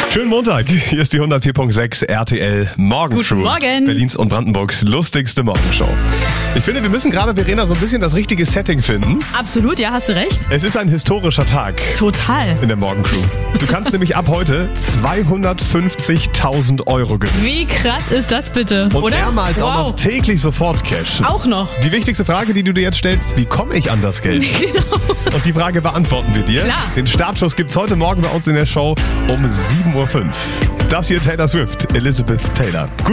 Schönen Montag, hier ist die 104.6 RTL Morgenshow. Guten Morgen. Berlins und Brandenburgs lustigste Morgenshow. Ich finde, wir müssen gerade, Verena, so ein bisschen das richtige Setting finden. Absolut, ja, hast du recht. Es ist ein historischer Tag Total. in der Morgenshow. Du kannst nämlich ab heute 250.000 Euro gewinnen. Wie krass ist das bitte, Und oder? mehrmals auch noch täglich sofort Cash. Auch noch. Die wichtigste Frage, die du dir jetzt stellst, wie komme ich an das Geld? Genau. Und die Frage beantworten wir dir. Klar. Den Startschuss gibt's heute Morgen bei uns in der Show um 7.05 Uhr. Das hier Taylor Swift, Elizabeth Taylor.